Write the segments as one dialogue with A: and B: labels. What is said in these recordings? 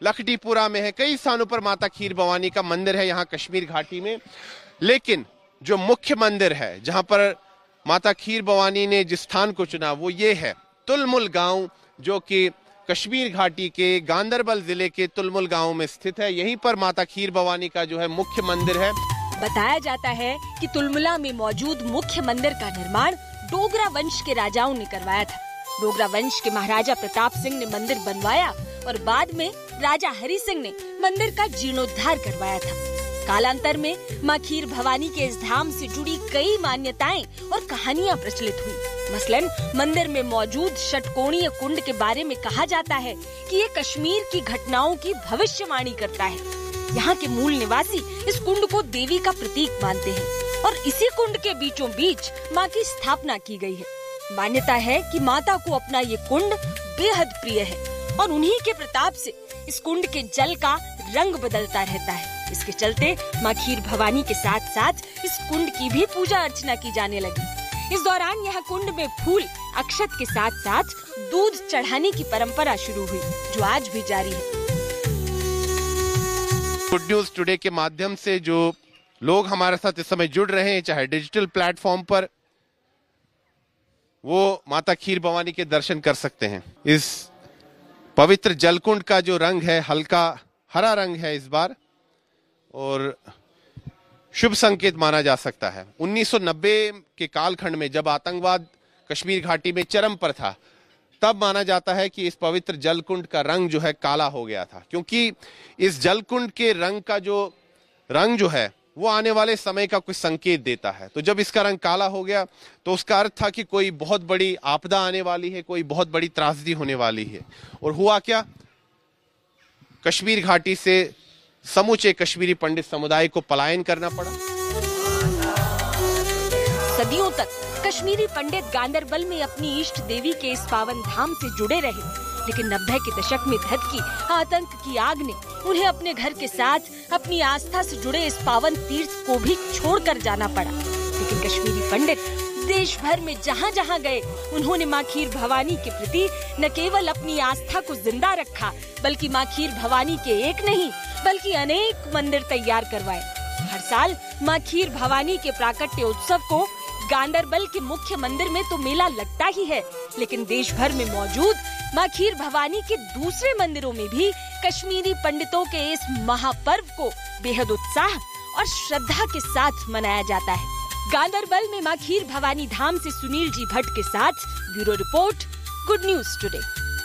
A: लखडीपुरा में है, कई स्थानों पर माता खीर भवानी का मंदिर है यहाँ कश्मीर घाटी में। लेकिन जो मुख्य मंदिर है जहां पर माता खीर भवानी ने जिस स्थान को चुना वो ये है तुलमुल गांव, जो कि कश्मीर घाटी के गांदरबल जिले के तुलमुल गांव में स्थित है। यहीं पर माता खीर भवानी का जो है मुख्य मंदिर है।
B: बताया जाता है कि तुलमुला में मौजूद मुख्य मंदिर का निर्माण डोगरा वंश के राजाओं ने करवाया था। डोगरा वंश के महाराजा प्रताप सिंह ने मंदिर बनवाया और बाद में राजा हरि सिंह ने मंदिर का जीर्णोद्धार करवाया था। कालांतर में माँ खीर भवानी के इस धाम से जुड़ी कई मान्यताएं और कहानियां प्रचलित हुई। मसलन मंदिर में मौजूद षटकोणीय कुंड के बारे में कहा जाता है कि ये कश्मीर की घटनाओं की भविष्यवाणी करता है। यहाँ के मूल निवासी इस कुंड को देवी का प्रतीक मानते हैं और इसी कुंड के बीचों बीच माँ की स्थापना की गई है। मान्यता है कि माता को अपना ये कुंड बेहद प्रिय है और उन्हीं के प्रताप से इस कुंड के जल का रंग बदलता रहता है। इसके चलते माँ खीर भवानी के साथ साथ इस कुंड की भी पूजा अर्चना की जाने लगी। इस दौरान यह कुंड में फूल अक्षत के साथ साथ दूध चढ़ाने की परंपरा शुरू हुई, जो आज भी जारी है।
A: गुड न्यूज टुडे के माध्यम से जो लोग हमारे साथ इस समय जुड़ रहे हैं, चाहे डिजिटल प्लेटफॉर्म पर, वो माता खीर भवानी के दर्शन कर सकते हैं। इस पवित्र जलकुंड का जो रंग है हल्का हरा रंग है इस बार और शुभ संकेत माना जा सकता है। 1990 के कालखंड में जब आतंकवाद कश्मीर घाटी में चरम पर था, तब माना जाता है कि इस पवित्र जलकुंड का रंग जो है काला हो गया था, क्योंकि इस जलकुंड के रंग का जो रंग जो है वो आने वाले समय का कुछ संकेत देता है। तो जब इसका रंग काला हो गया तो उसका अर्थ था कि कोई बहुत बड़ी आपदा आने वाली है, कोई बहुत बड़ी त्रासदी होने वाली है। और हुआ क्या, कश्मीर घाटी से समूचे कश्मीरी पंडित समुदाय को पलायन करना पड़ा।
B: सदियों तक कश्मीरी पंडित गांदरबल में अपनी इष्ट देवी के इस पावन धाम से जुड़े रहे, लेकिन 90 के दशक में धधकी आतंक की आग ने उन्हें अपने घर के साथ अपनी आस्था से जुड़े इस पावन तीर्थ को भी छोड़कर जाना पड़ा। लेकिन कश्मीरी पंडित देश भर में जहाँ जहाँ गए, उन्होंने माँ खीर भवानी के प्रति न केवल अपनी आस्था को जिंदा रखा, बल्कि माँ खीर भवानी के एक नहीं बल्कि अनेक मंदिर तैयार करवाए। हर साल माँ खीर भवानी के प्राकट्य उत्सव को गांदरबल के मुख्य मंदिर में तो मेला लगता ही है, लेकिन देश भर में मौजूद माँ खीर भवानी के दूसरे मंदिरों में भी कश्मीरी पंडितों के इस महापर्व को बेहद उत्साह और श्रद्धा के साथ मनाया जाता है। गांदरबल में माँ खीर भवानी धाम से सुनील जी भट्ट के साथ bureau report, good news today.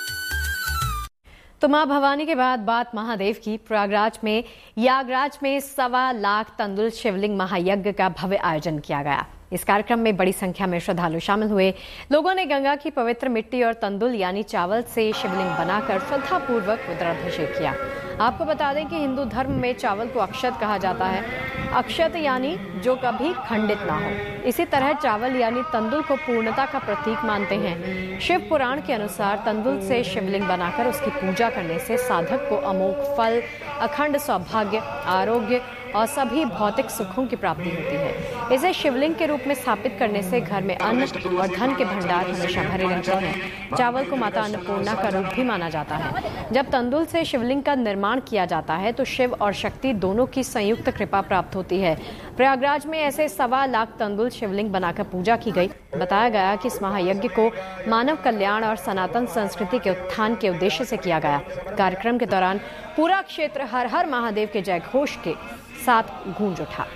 C: तो मां भवानी के बाद बात महादेव की। प्रयागराज में यागराज में 1.25 लाख तंदुल शिवलिंग महायज्ञ का भव्य आयोजन किया गया। इस कार्यक्रम में बड़ी संख्या में श्रद्धालु शामिल हुए। लोगों ने गंगा की पवित्र मिट्टी और तंदुल यानी चावल से शिवलिंग बनाकर श्रद्धापूर्वक रुद्राभिषेक किया। आपको बता दें कि हिंदू धर्म में चावल को अक्षत कहा जाता है। अक्षत यानी जो कभी खंडित ना हो। इसी तरह चावल यानी तंदुल को पूर्णता का प्रतीक मानते हैं। शिव पुराण के अनुसार तंदुल से शिवलिंग बनाकर उसकी पूजा करने से साधक को अमोघ फल, अखंड सौभाग्य, आरोग्य और सभी भौतिक सुखों की प्राप्ति होती है। इसे शिवलिंग के रूप में स्थापित करने से घर में अन्न और धन के भंडार हमेशा भरे रहते हैं। चावल को माता अन्नपूर्णा का रूप भी माना जाता है। जब तंदुल से शिवलिंग का निर्माण किया जाता है तो शिव और शक्ति दोनों की संयुक्त कृपा प्राप्त होती है। प्रयागराज में ऐसे 1.25 लाख तंदुल शिवलिंग बनाकर पूजा की गई। बताया गया कि इस महायज्ञ को मानव कल्याण और सनातन संस्कृति के उत्थान के उद्देश्य से किया गया। कार्यक्रम के दौरान पूरा क्षेत्र हर हर महादेव के जय घोष के साथ गूंज उठा।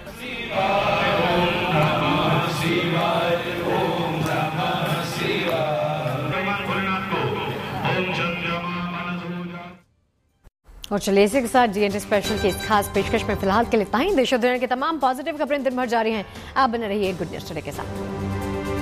C: और चलिए इसी के साथ GNT स्पेशल की इस खास पेशकश में फिलहाल के लिए इतना ही। देश और दुनिया की तमाम पॉजिटिव खबरें दिन भर जारी हैं। आप बने रहिए गुड न्यूज टुडे के साथ।